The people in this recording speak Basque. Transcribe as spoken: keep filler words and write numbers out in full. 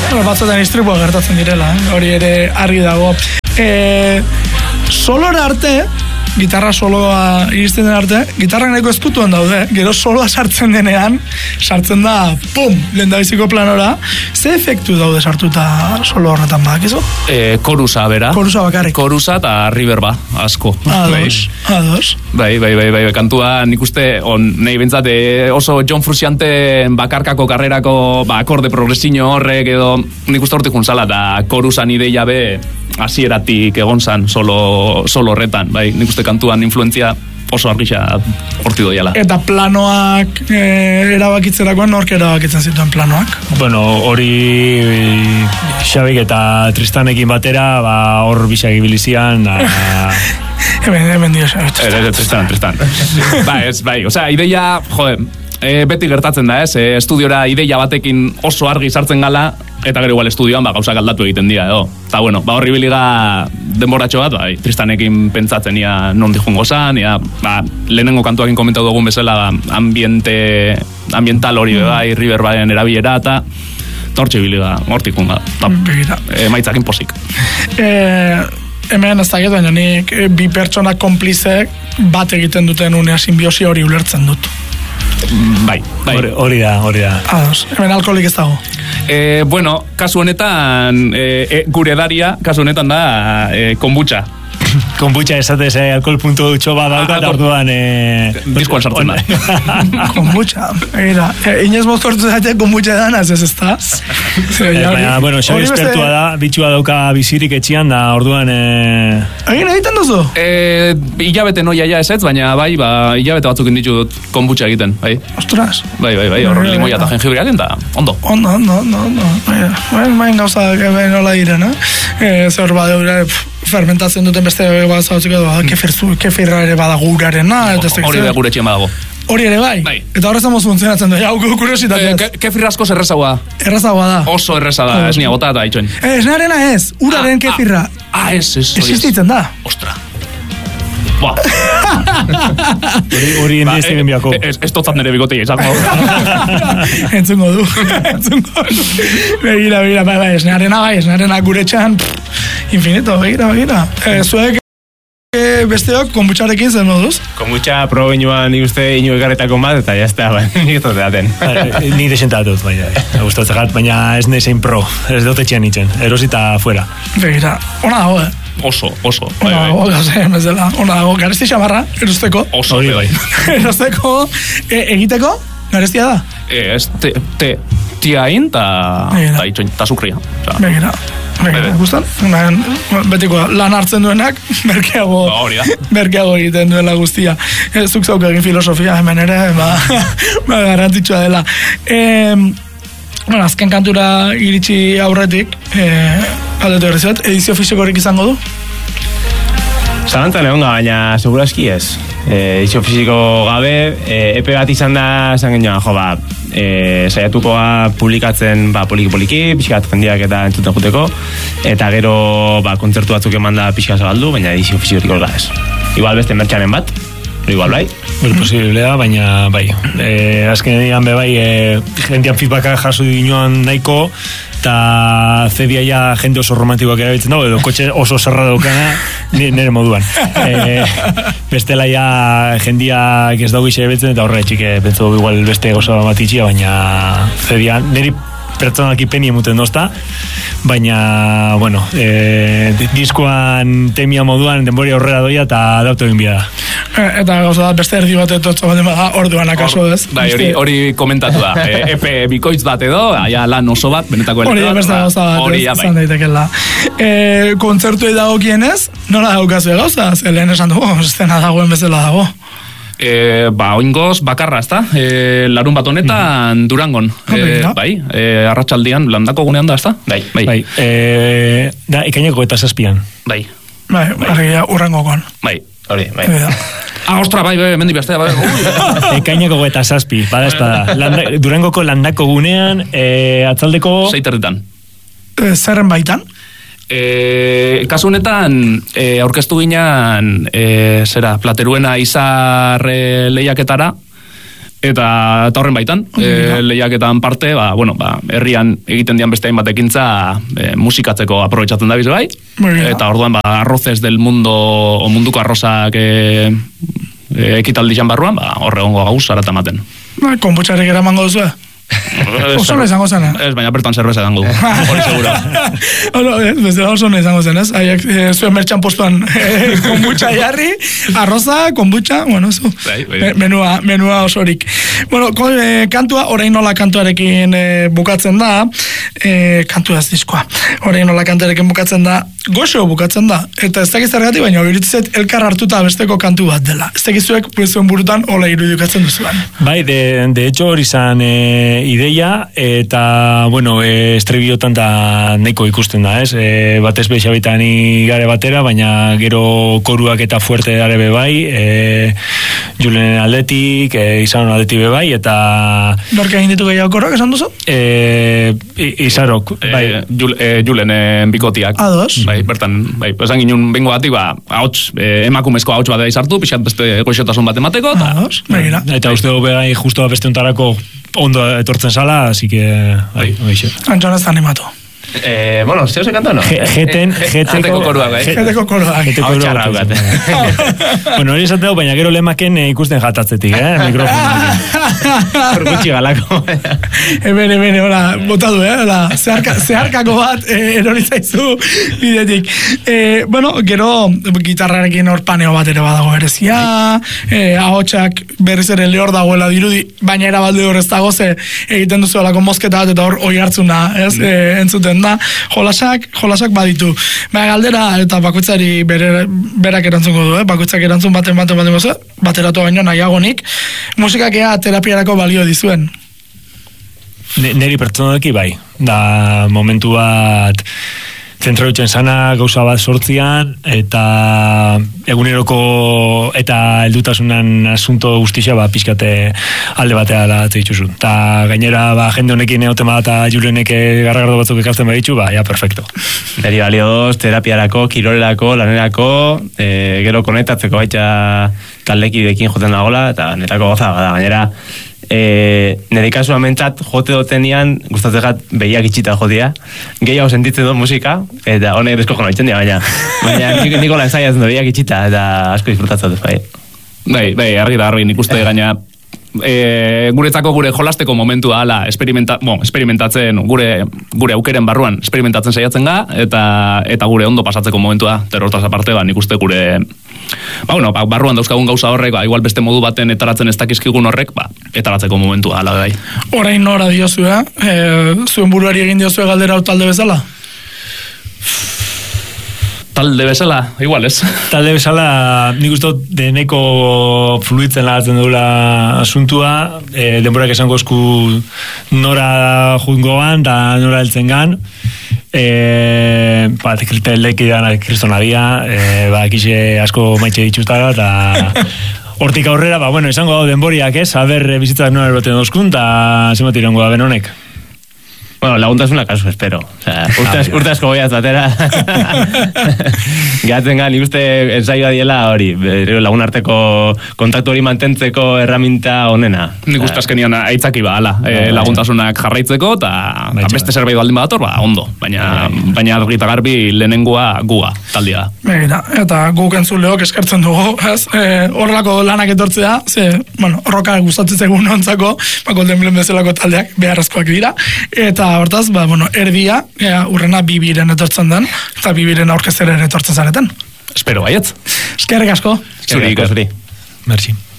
batzuetan istripua gertatzen direla, eh? Hori ere argi dago. E, solora arte, gitarra soloa iristen den arte, gitarrak nahiko ezkutuen daude, gero soloa sartzen denean, sartzen da, pum, lehendabiziko planora, ze efektu daude sartuta solo horretan badakizu? E, korusa, bera. Korusa bakarrik. Korusa eta reverba, asko. Ados, ados. Bai, bai, bai, bai, kantua nik uste, on, nahi bentsat, oso John Frusciante bakarkako karrerako, ba, akorde progresiño horrek edo, nik uste hortik unzala, eta korusan ideia be, hasieratik egon zan solo, solo horretan, bai, nik uste kantuan influentzia oso argisa horti doiala. Eta planoak e, erabakitzerakoan nork erabakitzen zituen planoak? Bueno, hori Xabik eta Tristanekin batera, ba, hor bisak ibilizian, hemen, hemen dio Xabik. Tristan, Tristan. Ba, ez, bai, osea, ideia, jode, e, beti gertatzen da, ez, e, estudiora ideia batekin oso argi sartzen gala, eta gero igual estudioan, ba, gauzak aldatu egiten dira, edo. Eta, bueno, ba, horri biliga denboratxo bat, bai, Tristanekin pentsatzen ia non dijungo zan, ia, ba, lehenengo kantuakin komentatu dugun bezala, ambiente, ambiental hori, mm. bai, riverbaen erabilera, eta tortxe biliga, hortikun, ba, eta, e, maitzakin posik. E, hemen ez dakit, baina nik bi pertsona konplizek bat egiten duten unea simbiosi hori ulertzen dut. Bai, bai. Hori da, hori da. Ados, hemen alkoholik ez dago. Eh, bueno, kasu honetan, eh, e, gure daria, kasu honetan da, eh, kombucha. Kombucha esatez, eh, alkohol puntu dutxo bat dauka, eta orduan... Eh, Bizkoan sartzen da. Kombucha, egira. E, Inez mozkortu zaite kombucha edanaz, ez ez da? Eh, baina, bueno, xo espertua da, bitxua dauka bizirik etxian, da orduan... Eh... Egin egiten duzu? Eh, hilabete noia ja ez ez, baina bai, ba, hilabete batzukin ditut kombucha egiten, bai. Ostras. Bai, bai, bai, horre limoia eta jengibriak eta ondo. Ondo, ondo, ondo, ondo. Baina, baina gauza, nola diren, eh? Zer badeura, fermentatzen duten beste gauza batzuk edo, kefirzu, kefirra ere bada gurarena. Hori da gure txien badago. Hori ere bai? Bai. Eta horrez amos funtzionatzen da, jau, kuriositatez. Eh, ke, kefirra asko errezagoa. Errezagoa da. Oso erreza da, ez nia gota eta itxoen. Eh, esnarena ez, uraren ah, kefirra. Ah, ez, ez. Existitzen da. Ostra. Ba. Hori indi ez diren biako. Ez totzat nire bigotei, izango. Entzungo du. Entzungo du. Begira, begira, bai, bai, esnarena, bai, esnarena gure txan. Infinito, begira, begira. Eh, zuek besteok, konbutxarekin zen moduz? Konbutxa probeñuan ni uste inu egarretako bat, eta jaztea, bai, nik ez daten. Ni desentatut, bai, gustatzen jat, baina ez nezein pro, ez dut etxean itzen, erosita fuera. Begira, ona dago, eh? Oso, oso. Ona dago, gaze, mezela, ona dago, garesti xamarra, erosteko. Oso, bai. Erosteko, egiteko, garestia da? Ez, te, te, tiain, ta itxoin, ta sukria. Begira. Begira, gustan? Betiko, lan hartzen duenak, merkeago, merkeago egiten duela guztia. Zuk zauk egin filosofia hemen ere, ba, ba garrantzitsua dela. E, bueno, azken kantura iritsi aurretik, e, aldetu horrezuet, edizio fisikorik izango du? Zalantzan egon baina seguraski ez. E, edizio fisiko gabe, e, epe bat izan da, esan genioan, jo, ba, e, saiatukoa publikatzen ba, poliki-poliki, pixkat jendeak eta entzuten juteko, eta gero ba, kontzertu batzuk eman da pixka zabaldu, baina edizio fisikorik olga ez. Igual beste mertxanen bat, igual bai. Bueno, posiblea, baina bai. E, azken egan be bai, e, jendean feedbacka jaso dinoan nahiko, eta zedia ja jende oso romantikoak erabiltzen dago, edo kotxe oso zerra daukana nire moduan. E, bestela ja jendiak ez dago erabiltzen, eta horre txike, pentsu igual beste goza bat itxia, baina zedia, niri pertsonalki peni emuten dozta, baina, bueno, e, diskoan temia moduan denbori aurrera doia eta adaptu egin bia da. Eta gauza da, beste erdi bat etotzo bat da, orduan akaso ez? Bai, hori, hori komentatu da. E, epe bikoitz bat edo, aia lan oso bat, benetako hori da, beste gauza bat, ez izan daitekela. E, kontzertu edago kienez, nola daukazue gauza? Zer lehen esan dugu, estena dagoen bezala dago. E, ba, oingoz bakarra, ezta? E, larun bat honetan mm. Durangon. E, bai, e, arratsaldian landako gunean da, ezta? Bai, bai. bai. E, da, ekaineko eta zazpian. Bai. Bai, bai, urrengokon. Bai, hori, bai. bai. Ah, ostra, bai, bai, mendi bestea, bai. Ekaineko eta zazpi, bada espada. Landa, Durangoko landako gunean, e, atzaldeko... Zeiterritan. E, zerren baitan? E, kasu honetan e, aurkeztu ginean e, zera, Plateruena izar e, lehiaketara Eta, eta horren baitan, e, lehiaketan parte, ba, bueno, ba, herrian egiten dian beste hainbat ekintza e, musikatzeko aprobetsatzen da bize bai. Eta orduan, ba, arroces del mundo, o munduko arrozak e, e, ekitaldi jan barruan, ba, horre gongo gauz zarata maten. Ba, konputxarek eramango duzu, oso no izango zen, ez, baina bertan zerbeza dango, hori segura. Oso no izango zen, ez? Haiek zuen mertxan postuan konbutxa jarri, arroza, konbutxa, bueno, zu, menua, menua osorik. Bueno, kantua, orain nola kantuarekin bukatzen da, kantua ez diskoa, orain nola kantuarekin bukatzen da, goxo bukatzen da, eta ez dakiz zergatik, baina horitzet elkar hartuta besteko kantu bat dela. Ez dakizuek, zuen burutan, hola irudikatzen duzuan. Bai, de, de hecho hori zan e, ideia, eta, bueno, e, estrebiotan da nahiko ikusten da, ez? E, batez bexabitan igare batera, baina gero koruak eta fuerte dare bebai, e, Julen aldetik, e, Izaron aldetik bebai, eta... Norka egin ditu gehiago korrak, esan duzu? E, Izarok, bai. E, Jul, e, Julen e, bikotiak. Ados. Bai, bertan, bai, esan ginen bengo batik, ba, ahots, e, emakumezko ahots bat izartu, pixat beste goxotasun bat emateko, eta... Ados, begira. Eta uste dugu begai justo beste untarako ondo etortzen sala, así que... Bai, bai. Antxon ez da animatu. Eh, bueno, zeo se kanta, no? Geten, geteko koruak, bai. Geteko koruak. Hau txarra haukat. Bueno, hori esateu, baina gero lemaken ikusten jatatzetik, eh? Mikrofonak. Orgutxi galako. Eben, eben, hola, botadu, eh? Hola, zeharka, zeharkako bat, eh, eroritzaizu bidetik. Eh, bueno, gero gitarrarekin hor paneo bat ere badago berezia, eh, ahotsak berriz ere lehor dagoela dirudi, baina erabalde hor ez dago, ze egiten duzu alako mozketa bat eta hor oi hartzuna, ez? Eh, entzuten da, jolasak, jolasak baditu. Baina galdera, eta bakoitzari bere, berak erantzungo du, eh? Bakoitzak erantzun baten baten baten baten bateratu baino nahiagonik, musikak ea terapiarako balio dizuen. Neri pertsonalki bai, da momentu bat zentrautzen sana gauza bat sortzian, eta eguneroko eta heldutasunan asunto guztia ba, pixkate alde batea da zeitzuzu. Eta gainera ba, jende honekin egoten bat eta Julenek garragardo batzuk ekartzen baditu, ba, ja, perfecto. Neri balio doz, terapiarako, kirolerako, lanerako, e, gero konektatzeko baita taldekidekin joten dagoela, eta netako goza, bada, gainera, E, nire kasua mentzat jote dotenian gustatzegat behiak itxita jodia gehiago sentitzen dut musika eta honek desko jona itxen dira baina baina nik, niko lan zaiatzen dut behiak itxita eta asko disfrutatzen dut bai bai, bai, argi da argi nik uste gaina e, guretzako gure jolasteko momentua ala experimenta, bon, experimentatzen gure, gure aukeren barruan experimentatzen saiatzen ga eta, eta gure ondo pasatzeko momentua terrortaz aparte ba, nik uste gure ba, bueno, ba, barruan dauzkagun gauza horrek ba, igual beste modu baten etaratzen ez dakizkigun horrek ba, etaratzeko momentua ala bai. Orain nora diozu, eh? E, zuen buruari egin diozue galdera hau talde bezala? Talde bezala, igual ez. Talde bezala, nik uste deneko fluitzen lagatzen dugula asuntua, e, denborak esango esku nora jungoan, da nora heltzen gan, e, ba, teleki dana kristonaria, e, ba, ekixe asko maitxe dituztara, eta hortik aurrera, ba, bueno, esango hau denboriak ez, haber bizitzak nora erbaten dozkun, eta zemat irango da benonek. Bueno, laguntasuna kasu, espero. O sea, urte, urte asko goiaz batera. Gehatzen gan, uste ensaioa diela hori, lagun arteko kontaktu hori mantentzeko erraminta honena. Nik uste azkenian aitzaki ba, ala, e, laguntasunak jarraitzeko, eta beste zerbait baldin badator, ba, ondo. Baina, baina argita garbi lehenengoa guga, taldea. Begira, eta guk entzuleok eskertzen dugu, ez? E, horrelako lanak etortzea, ze, bueno, horroka gustatzen zegoen ontzako, ba, Golden Blend bezalako taldeak beharrezkoak dira, eta hortaz, ba, bueno, erdia, ea, urrena bibiren etortzen den, eta bibiren aurkezeren etortzen zareten. Espero baiet. Eskerrik asko. Zuri, zuri. Merci.